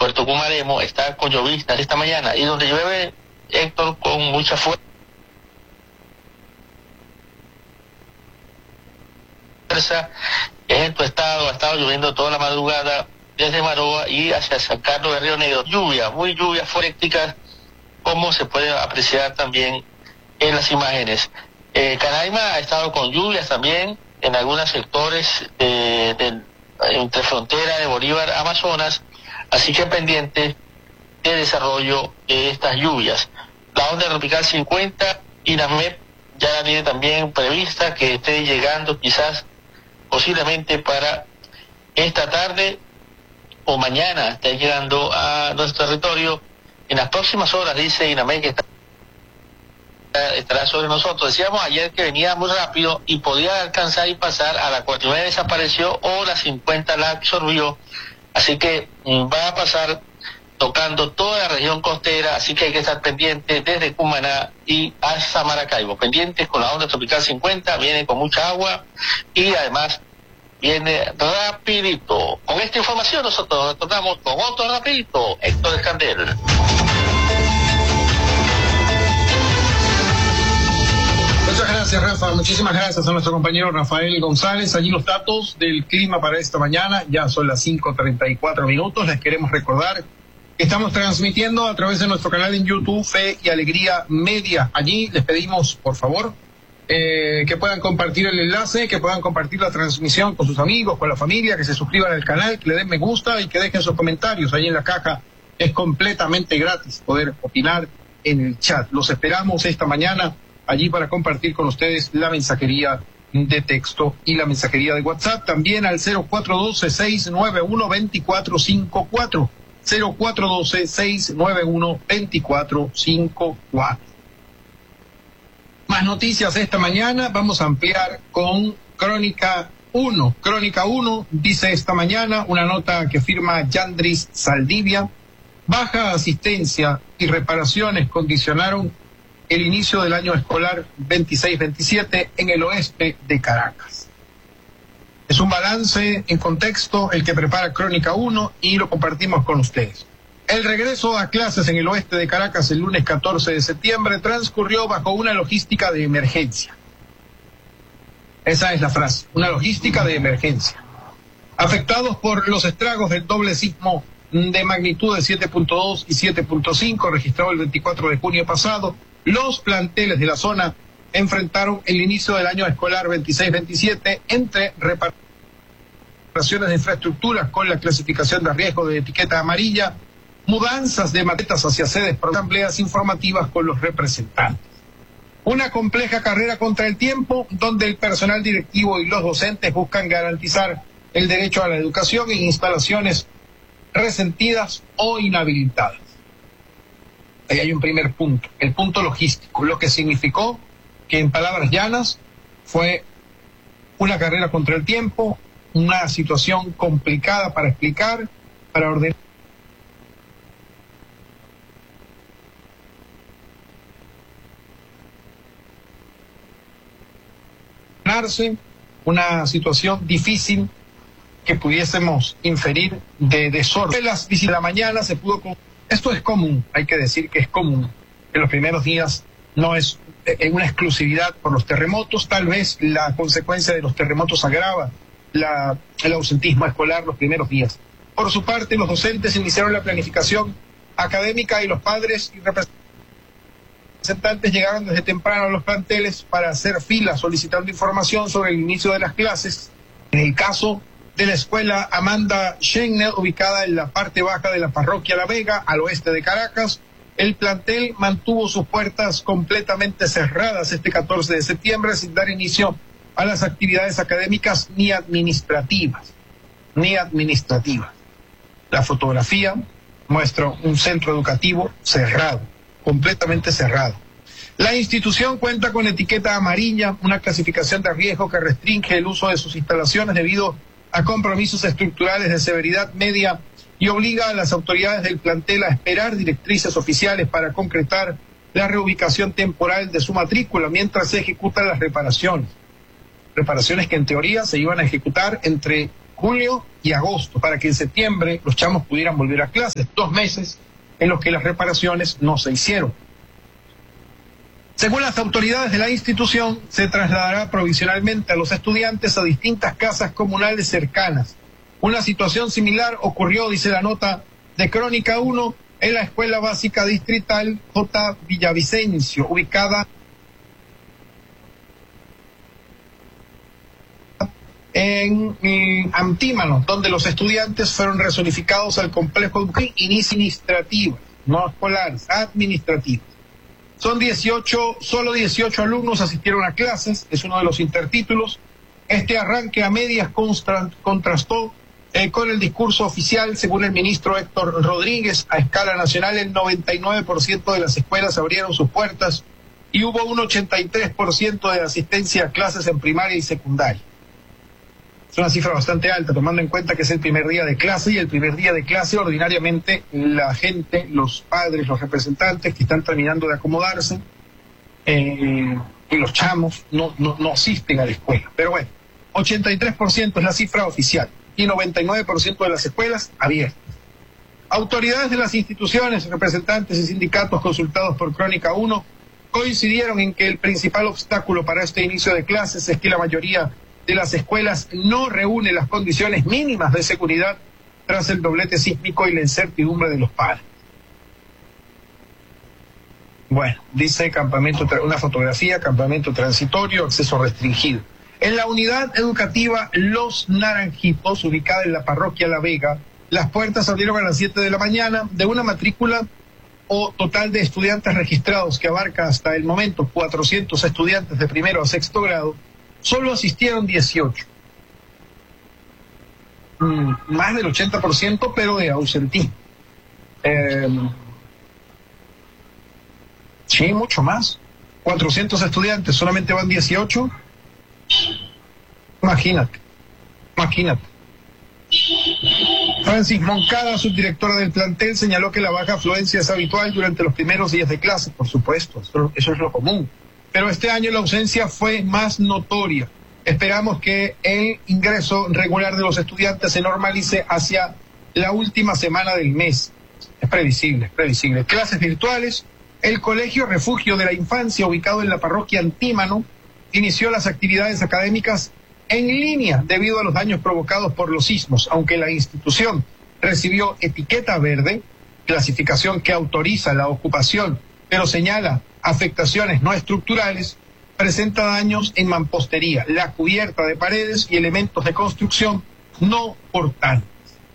Puerto Cumaremo está con lloviznas esta mañana, y donde llueve, Héctor, con mucha fuerza es en tu estado. Ha estado lloviendo toda la madrugada desde Maroa y hacia San Carlos de Río Negro. Lluvias fuertes, como se puede apreciar también en las imágenes. Canaima ha estado con lluvias también en algunos sectores entre frontera de Bolívar, Amazonas, así que pendiente de desarrollo de estas lluvias. La onda tropical 50, INAMED ya la tiene también prevista que esté llegando quizás, posiblemente para esta tarde o mañana, está llegando a nuestro territorio. En las próximas horas, dice INAMED, que estará sobre nosotros. Decíamos ayer que venía muy rápido y podía alcanzar y pasar. A la 49 desapareció, o la 50 la absorbió, así que va a pasar tocando toda la región costera, así que hay que estar pendientes desde Cumaná y hasta Maracaibo, pendientes con la onda tropical 50, viene con mucha agua y además viene rapidito. Con esta información nosotros retornamos con otro rapidito, Héctor Escandel. Muchas gracias, Rafa. Muchísimas gracias a nuestro compañero Rafael González. Allí los datos del clima para esta mañana. Ya son las 5:34 minutos. Les queremos recordar que estamos transmitiendo a través de nuestro canal en YouTube, Fe y Alegría Media. Allí les pedimos, por favor, que puedan compartir el enlace, que puedan compartir la transmisión con sus amigos, con la familia, que se suscriban al canal, que le den me gusta y que dejen sus comentarios. Ahí en la caja es completamente gratis poder opinar en el chat. Los esperamos esta mañana allí para compartir con ustedes la mensajería de texto y la mensajería de WhatsApp, también al 0412-691-2454, 0412-691-2454. Más noticias esta mañana, vamos a ampliar con Crónica 1. Crónica 1 dice esta mañana, una nota que firma Yandris Saldivia: baja asistencia y reparaciones condicionaron el inicio del año escolar 26-27 en el oeste de Caracas. Es un balance en contexto el que prepara Crónica 1 y lo compartimos con ustedes. El regreso a clases en el oeste de Caracas el lunes 14 de septiembre transcurrió bajo una logística de emergencia. Esa es la frase, una logística de emergencia. Afectados por los estragos del doble sismo de magnitud de 7.2 y 7.5 registrado el 24 de junio pasado, los planteles de la zona enfrentaron el inicio del año escolar 26-27 entre reparaciones de infraestructuras con la clasificación de riesgo de etiqueta amarilla, mudanzas de maquetas hacia sedes por asambleas informativas con los representantes. Una compleja carrera contra el tiempo donde el personal directivo y los docentes buscan garantizar el derecho a la educación en instalaciones resentidas o inhabilitadas. Ahí hay un primer punto, el punto logístico, lo que significó que, en palabras llanas, fue una carrera contra el tiempo, una situación complicada para explicar, para ordenarse, una situación difícil que pudiésemos inferir de desorden. En las visitas de la mañana se pudo... Esto es común, hay que decir que es común. En los primeros días no es una exclusividad por los terremotos, tal vez la consecuencia de los terremotos agrava el ausentismo escolar los primeros días. Por su parte, los docentes iniciaron la planificación académica y los padres y representantes llegaron desde temprano a los planteles para hacer filas solicitando información sobre el inicio de las clases. En el caso de la escuela Amanda Schenner, ubicada en la parte baja de la parroquia La Vega, al oeste de Caracas, el plantel mantuvo sus puertas completamente cerradas este 14 de septiembre sin dar inicio a las actividades académicas ni administrativas. La fotografía muestra un centro educativo cerrado, completamente cerrado. La institución cuenta con etiqueta amarilla, una clasificación de riesgo que restringe el uso de sus instalaciones debido a compromisos estructurales de severidad media y obliga a las autoridades del plantel a esperar directrices oficiales para concretar la reubicación temporal de su matrícula mientras se ejecutan las reparaciones. Reparaciones que en teoría se iban a ejecutar entre julio y agosto, para que en septiembre los chamos pudieran volver a clases, 2 meses en los que las reparaciones no se hicieron. Según las autoridades de la institución, se trasladará provisionalmente a los estudiantes a distintas casas comunales cercanas. Una situación similar ocurrió, dice la nota de Crónica 1, en la Escuela Básica Distrital J. Villavicencio, ubicada en Antímano, donde los estudiantes fueron rezonificados al complejo educativo administrativo, no escolares, administrativos. Son 18, solo 18 alumnos asistieron a clases, es uno de los intertítulos. Este arranque a medias contrastó con el discurso oficial. Según el ministro Héctor Rodríguez, a escala nacional el 99% de las escuelas abrieron sus puertas y hubo un 83% de asistencia a clases en primaria y secundaria. Es una cifra bastante alta, tomando en cuenta que es el primer día de clase, y el primer día de clase ordinariamente la gente, los padres, los representantes que están terminando de acomodarse y los chamos no asisten a la escuela. Pero bueno, 83% es la cifra oficial y 99% de las escuelas abiertas. Autoridades de las instituciones, representantes y sindicatos consultados por Crónica 1 coincidieron en que el principal obstáculo para este inicio de clases es que la mayoría de las escuelas no reúne las condiciones mínimas de seguridad tras el doblete sísmico y la incertidumbre de los padres. Bueno, dice campamento, una fotografía, campamento transitorio, acceso restringido. En la unidad educativa Los Naranjitos, ubicada en la parroquia La Vega, las puertas abrieron a las 7 de la mañana. De una matrícula o total de estudiantes registrados que abarca hasta el momento 400 estudiantes de primero a sexto grado, solo asistieron 18. Más del 80%, pero de ausentismo. Sí, mucho más. 400 estudiantes, solamente van 18. Imagínate. Francis Moncada, subdirectora del plantel, señaló que la baja afluencia es habitual durante los primeros días de clase, por supuesto, eso es lo común. Pero este año la ausencia fue más notoria. Esperamos que el ingreso regular de los estudiantes se normalice hacia la última semana del mes. Es previsible. Clases virtuales. El Colegio Refugio de la Infancia, ubicado en la parroquia Antímano, inició las actividades académicas en línea debido a los daños provocados por los sismos, aunque la institución recibió etiqueta verde, clasificación que autoriza la ocupación, pero señala afectaciones no estructurales, presenta daños en mampostería, la cubierta de paredes y elementos de construcción no portantes.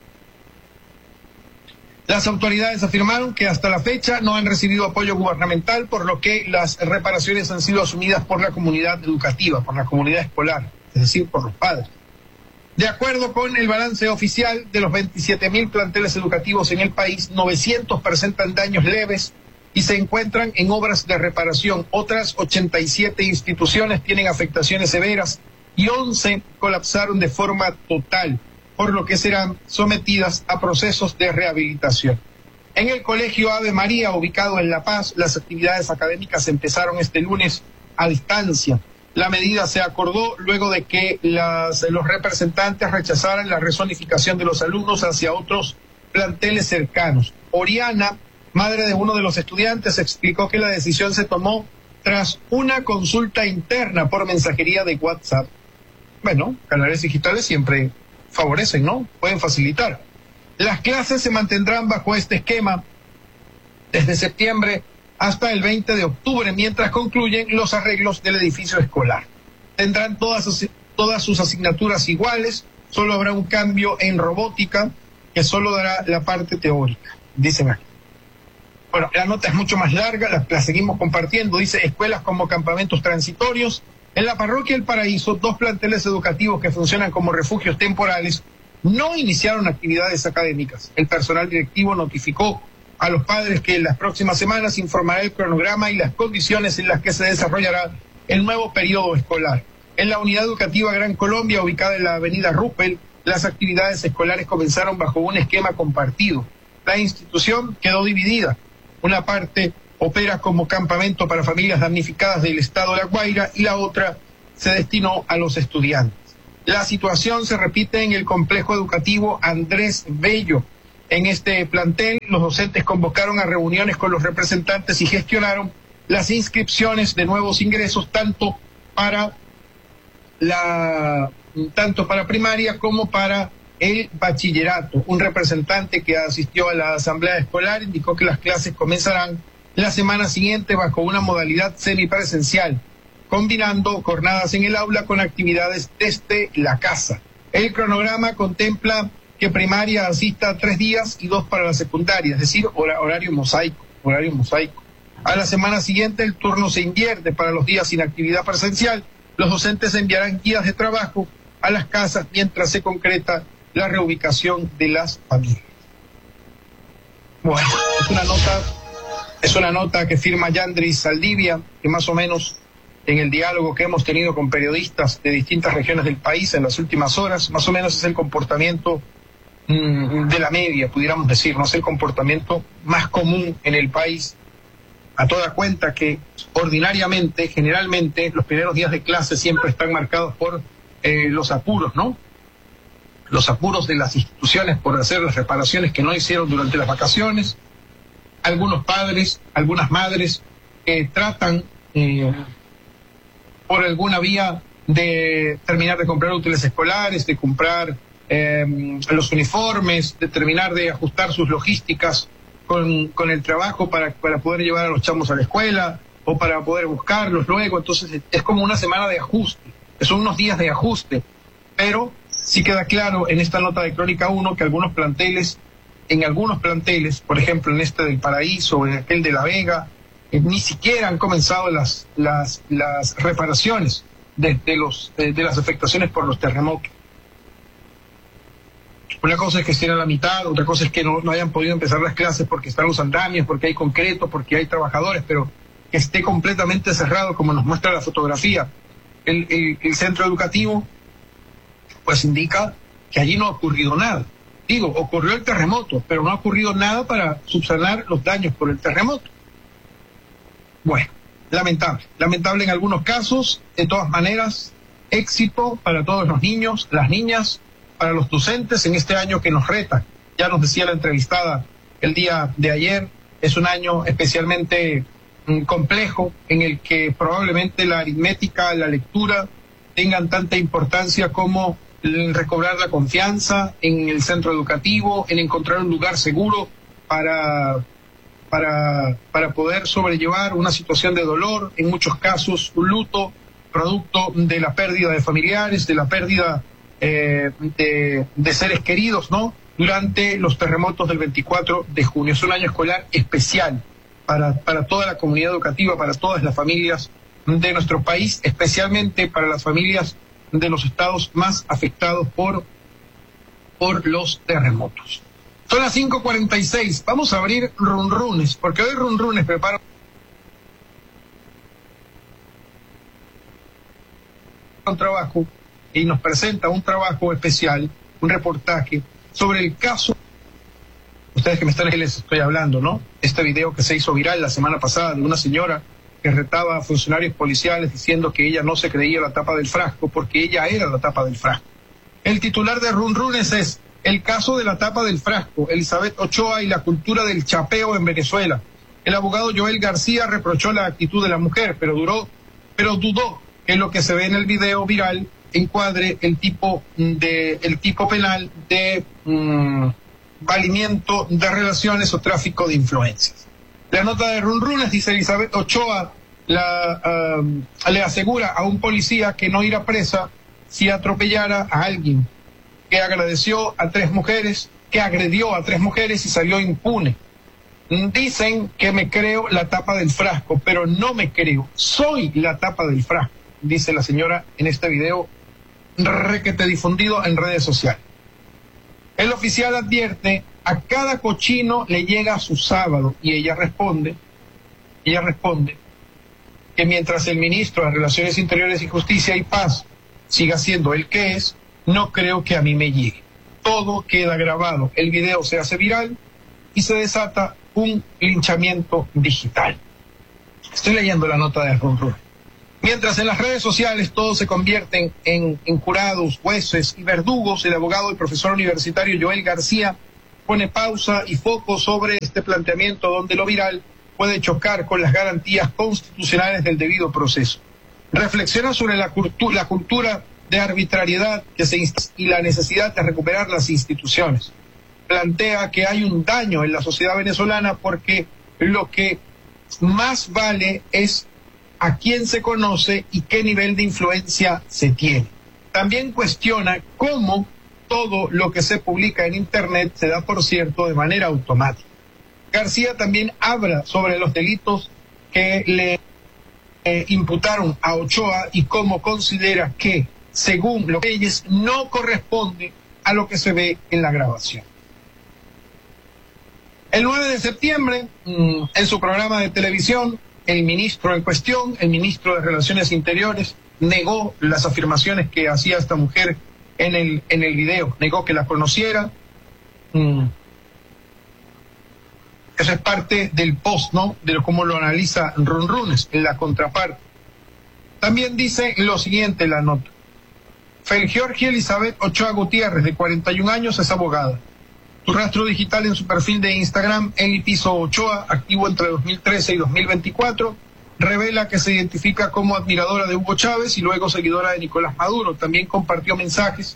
Las autoridades afirmaron que hasta la fecha no han recibido apoyo gubernamental, por lo que las reparaciones han sido asumidas por la comunidad educativa, por la comunidad escolar, es decir, por los padres. De acuerdo con el balance oficial de los 27.000 planteles educativos en el país, 900 presentan daños leves y se encuentran en obras de reparación. Otras 87 instituciones tienen afectaciones severas y 11 colapsaron de forma total, por lo que serán sometidas a procesos de rehabilitación. En el Colegio Ave María, ubicado en La Paz, las actividades académicas empezaron este lunes a distancia. La medida se acordó luego de que los representantes rechazaran la rezonificación de los alumnos hacia otros planteles cercanos. Oriana, madre de uno de los estudiantes, explicó que la decisión se tomó tras una consulta interna por mensajería de WhatsApp. Bueno, canales digitales siempre favorecen, ¿no? Pueden facilitar. Las clases se mantendrán bajo este esquema desde septiembre hasta el 20 de octubre, mientras concluyen los arreglos del edificio escolar. Tendrán todas sus asignaturas iguales, solo habrá un cambio en robótica que solo dará la parte teórica, dicen aquí. Bueno, la nota es mucho más larga, la seguimos compartiendo. Dice: escuelas como campamentos transitorios. En la parroquia El Paraíso, 2 planteles educativos que funcionan como refugios temporales no iniciaron actividades académicas. El personal directivo notificó a los padres que en las próximas semanas informará el cronograma y las condiciones en las que se desarrollará el nuevo periodo escolar. En la unidad educativa Gran Colombia, ubicada en la avenida Ruppel, las actividades escolares comenzaron bajo un esquema compartido. La institución quedó dividida. Una parte opera como campamento para familias damnificadas del estado de La Guaira y la otra se destinó a los estudiantes. La situación se repite en el complejo educativo Andrés Bello. En este plantel, los docentes convocaron a reuniones con los representantes y gestionaron las inscripciones de nuevos ingresos tanto para primaria como para el bachillerato. Un representante que asistió a la asamblea escolar indicó que las clases comenzarán la semana siguiente bajo una modalidad semipresencial, combinando jornadas en el aula con actividades desde la casa. El cronograma contempla que primaria asista 3 días y 2 para la secundaria, es decir, horario mosaico. A la semana siguiente el turno se invierte para los días sin actividad presencial. Los docentes enviarán guías de trabajo a las casas mientras se concreta la reubicación de las familias. Bueno, es una nota que firma Yandris Saldivia, que más o menos en el diálogo que hemos tenido con periodistas de distintas regiones del país en las últimas horas, más o menos es el comportamiento de la media, pudiéramos decir, no es el comportamiento más común en el país, a toda cuenta que ordinariamente, generalmente, los primeros días de clase siempre están marcados por los apuros, ¿no? Los apuros de las instituciones por hacer las reparaciones que no hicieron durante las vacaciones. Algunos padres, algunas madres que tratan por alguna vía de terminar de comprar útiles escolares, de comprar los uniformes, de terminar de ajustar sus logísticas con el trabajo para poder llevar a los chamos a la escuela o para poder buscarlos luego. Entonces es como una semana de ajuste, son unos días de ajuste, pero sí queda claro en esta nota de Crónica 1 que en algunos planteles, por ejemplo en este del Paraíso o en aquel de La Vega, ni siquiera han comenzado las reparaciones de las afectaciones por los terremotos. Una cosa es que estén a la mitad, otra cosa es que no hayan podido empezar las clases porque están los andamios, porque hay concreto, porque hay trabajadores, pero que esté completamente cerrado, como nos muestra la fotografía. El centro educativo, pues indica que allí no ha ocurrido nada. Digo, ocurrió el terremoto, pero no ha ocurrido nada para subsanar los daños por el terremoto. Bueno, lamentable en algunos casos. De todas maneras, éxito para todos los niños, las niñas, para los docentes en este año que nos reta. Ya nos decía la entrevistada el día de ayer, es un año especialmente complejo en el que probablemente la aritmética, la lectura tengan tanta importancia como el recobrar la confianza en el centro educativo, en encontrar un lugar seguro para poder sobrellevar una situación de dolor, en muchos casos un luto, producto de la pérdida de familiares, de la pérdida de seres queridos, ¿no? Durante los terremotos del 24 de junio. Es un año escolar especial para toda la comunidad educativa, para todas las familias de nuestro país, especialmente para las familias de los estados más afectados por los terremotos. Son las 5:46. Vamos a abrir runrunes, porque hoy runrunes prepara un trabajo y nos presenta un trabajo especial, un reportaje sobre el caso. Ustedes que me están, les estoy hablando, ¿no? Este video que se hizo viral la semana pasada de una señora que retaba a funcionarios policiales diciendo que ella no se creía la tapa del frasco porque ella era la tapa del frasco. El titular de Runrunes es el caso de la tapa del frasco, Elizabeth Ochoa y la cultura del chapeo en Venezuela. El abogado Joel García reprochó la actitud de la mujer, pero dudó que lo que se ve en el video viral encuadre el tipo penal de valimiento de relaciones o tráfico de influencias. La nota de Runrunes dice: Elizabeth Ochoa le asegura a un policía que no irá presa si atropellara a alguien, que agredió a 3 mujeres y salió impune. Dicen que me creo la tapa del frasco, pero no me creo, soy la tapa del frasco, dice la señora en este video requete difundido en redes sociales. El oficial advierte: a cada cochino le llega su sábado, y ella responde que mientras el ministro de Relaciones Interiores y Justicia y Paz siga siendo el que es, no creo que a mí me llegue. Todo queda grabado, el video se hace viral y se desata un linchamiento digital. Estoy leyendo la nota de Runrun. Mientras en las redes sociales todos se convierten en jurados, jueces y verdugos, el abogado y profesor universitario Joel García pone pausa y foco sobre este planteamiento donde lo viral puede chocar con las garantías constitucionales del debido proceso. Reflexiona sobre la cultura de arbitrariedad y la necesidad de recuperar las instituciones. Plantea que hay un daño en la sociedad venezolana porque lo que más vale es a quién se conoce y qué nivel de influencia se tiene. También cuestiona cómo todo lo que se publica en Internet se da, por cierto, de manera automática. García también habla sobre los delitos que le imputaron a Ochoa y cómo considera que, según los leyes, no corresponde a lo que se ve en la grabación. El 9 de septiembre, en su programa de televisión, el ministro en cuestión, el ministro de Relaciones Interiores, negó las afirmaciones que hacía esta mujer en el video, negó que la conociera. Eso es parte del post, ¿no? De cómo lo analiza Ron Runes en la contraparte. También dice lo siguiente la nota. Felgeorgia Elizabeth Ochoa Gutiérrez, de 41 años, es abogada. Su rastro digital en su perfil de Instagram, Eli Piso Ochoa, activo entre 2013 y 2024, revela que se identifica como admiradora de Hugo Chávez y luego seguidora de Nicolás Maduro. También compartió mensajes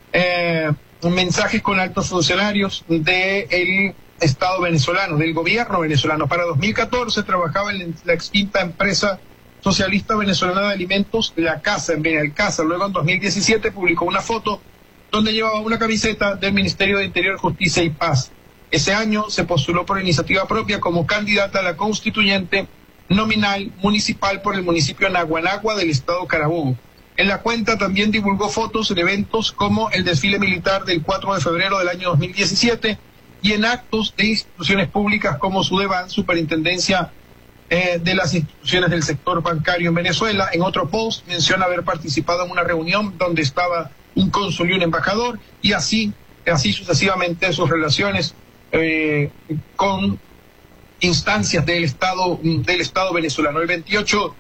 con altos funcionarios del Estado venezolano, del gobierno venezolano. Para 2014 trabajaba en la extinta empresa socialista venezolana de alimentos La Casa, en Benalcázar. Luego en 2017 publicó una foto donde llevaba una camiseta del Ministerio de Interior, Justicia y Paz. Ese año se postuló por iniciativa propia como candidata a la constituyente nominal municipal por el municipio de Naguanagua del estado Carabobo. En la cuenta también divulgó fotos en eventos como el desfile militar del 4 de febrero del año 2017 y en actos de instituciones públicas como Sudeban, Superintendencia de las instituciones del sector bancario en Venezuela. En otro post menciona haber participado en una reunión donde estaba un cónsul y un embajador, y así sucesivamente sus relaciones con instancias del Estado venezolano. El 28,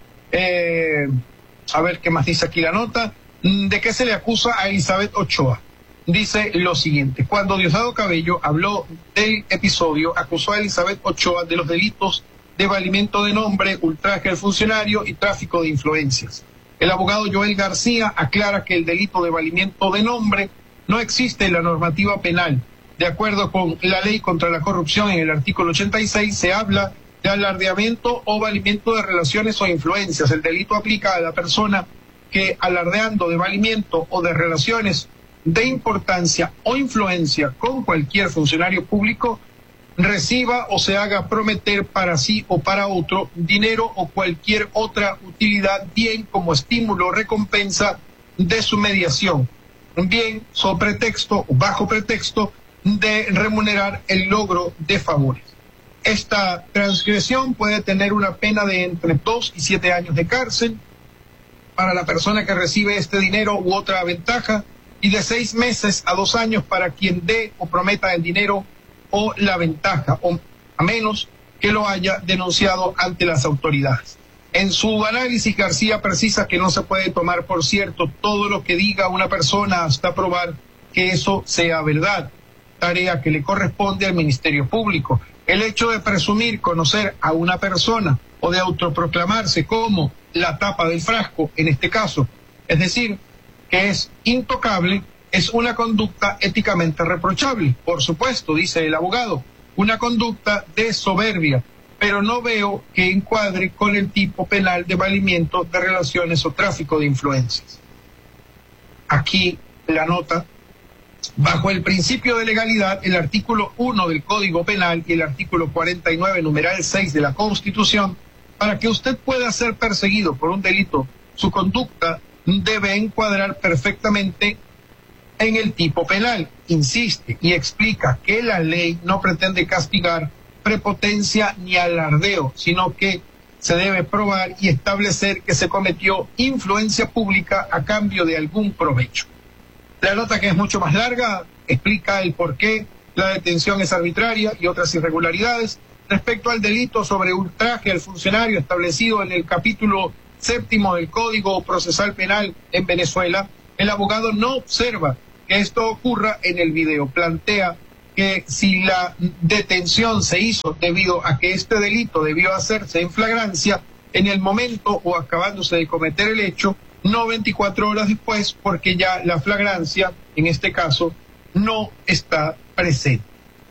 a ver qué más dice aquí la nota, ¿de qué se le acusa a Elizabeth Ochoa? Dice lo siguiente: cuando Diosdado Cabello habló del episodio, acusó a Elizabeth Ochoa de los delitos de valimiento de nombre, ultraje al funcionario y tráfico de influencias. El abogado Joel García aclara que el delito de valimiento de nombre no existe en la normativa penal. De acuerdo con la ley contra la corrupción, en el artículo 86 se habla de alardeamiento o valimiento de relaciones o influencias. El delito aplica a la persona que, alardeando de valimiento o de relaciones de importancia o influencia con cualquier funcionario público, reciba o se haga prometer para sí o para otro dinero o cualquier otra utilidad, bien como estímulo o recompensa de su mediación, bien sobre pretexto o bajo pretexto de remunerar el logro de favores. Esta transgresión puede tener una pena de entre 2 y 7 años de cárcel para la persona que recibe este dinero u otra ventaja, y de 6 meses a 2 años para quien dé o prometa el dinero o la ventaja, o a menos que lo haya denunciado ante las autoridades. En su análisis, García precisa que no se puede tomar por cierto todo lo que diga una persona hasta probar que eso sea verdad, tarea que le corresponde al Ministerio Público. El hecho de presumir conocer a una persona o de autoproclamarse como la tapa del frasco, en este caso, es decir, que es intocable, es una conducta éticamente reprochable. Por supuesto, dice el abogado, una conducta de soberbia, pero no veo que encuadre con el tipo penal de valimiento de relaciones o tráfico de influencias. Aquí la nota: bajo el principio de legalidad, el artículo 1 del Código Penal y el artículo 49, numeral 6 de la Constitución, para que usted pueda ser perseguido por un delito, su conducta debe encuadrar perfectamente en el tipo penal. Insiste y explica que la ley no pretende castigar prepotencia ni alardeo, sino que se debe probar y establecer que se cometió influencia pública a cambio de algún provecho. La nota, que es mucho más larga, explica el por qué la detención es arbitraria y otras irregularidades. Respecto al delito sobre ultraje al funcionario establecido en el capítulo séptimo del Código Procesal Penal en Venezuela, el abogado no observa que esto ocurra en el video. Plantea que si la detención se hizo debido a que este delito debió hacerse en flagrancia en el momento o acabándose de cometer el hecho, no 24 horas después, porque ya la flagrancia, en este caso, no está presente.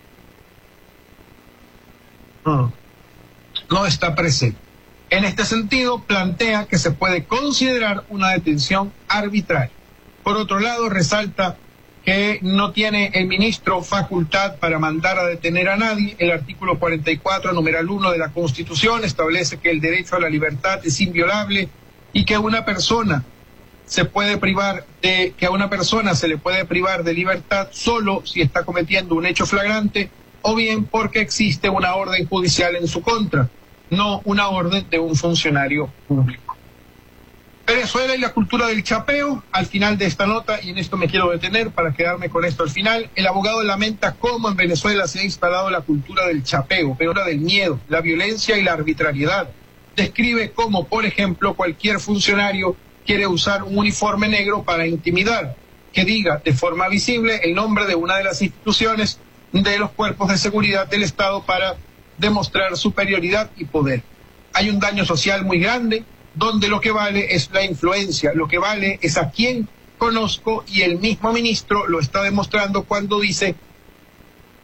No está presente. En este sentido, plantea que se puede considerar una detención arbitraria. Por otro lado, resalta que no tiene el ministro facultad para mandar a detener a nadie. El artículo 44, numeral 1 de la Constitución establece que el derecho a la libertad es inviolable y que a una persona se le puede privar de libertad solo si está cometiendo un hecho flagrante o bien porque existe una orden judicial en su contra, no una orden de un funcionario público. Venezuela y la cultura del chapeo, al final de esta nota, y en esto me quiero detener para quedarme con esto al final, el abogado lamenta cómo en Venezuela se ha instalado la cultura del chapeo, peor del miedo, la violencia y la arbitrariedad. Describe cómo, por ejemplo, cualquier funcionario quiere usar un uniforme negro para intimidar, que diga de forma visible el nombre de una de las instituciones de los cuerpos de seguridad del Estado para demostrar superioridad y poder. Hay un daño social muy grande, donde lo que vale es la influencia, lo que vale es a quién conozco, y el mismo ministro lo está demostrando cuando dice